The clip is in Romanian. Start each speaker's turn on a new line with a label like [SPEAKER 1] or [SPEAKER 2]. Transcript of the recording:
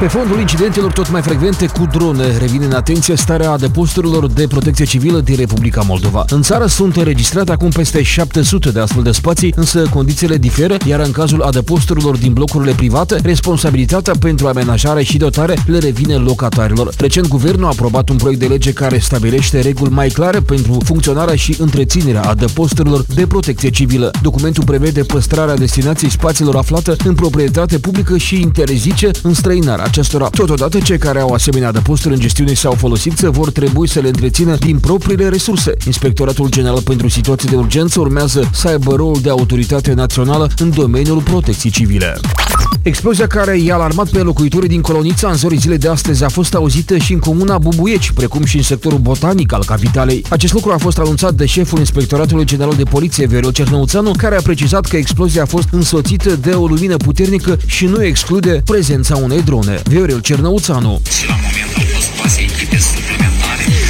[SPEAKER 1] Pe fondul incidentelor tot mai frecvente cu drone, revine în atenție starea adăposturilor de protecție civilă din Republica Moldova. În țară sunt înregistrate acum peste 700 de astfel de spații, însă condițiile diferă, iar în cazul adăposturilor din blocurile private, responsabilitatea pentru amenajare și dotare le revine locatarilor. Recent, guvernul a aprobat un proiect de lege care stabilește reguli mai clare pentru funcționarea și întreținerea adăposturilor de protecție civilă. Documentul prevede păstrarea destinației spațiilor aflate în proprietate publică și interzice înstrăinarea acestora. Totodată, cei care au asemenea adăposturi în gestiune sau folosință vor trebui să le întrețină din propriile resurse. Inspectoratul General pentru Situații de Urgență urmează să aibă rolul de autoritate națională în domeniul protecției civile. Explozia care i-a alarmat pe locuitorii din Colonița în zorii zilei de astăzi a fost auzită și în comuna Bubuieci, precum și în sectorul botanic al capitalei. Acest lucru a fost anunțat de șeful Inspectoratului General de Poliție, Viorel Cernăuțanu, care a precizat că explozia a fost însoțită de o lumină puternică și nu exclude prezența unei drone. Viorel Cernăuțanu.
[SPEAKER 2] La moment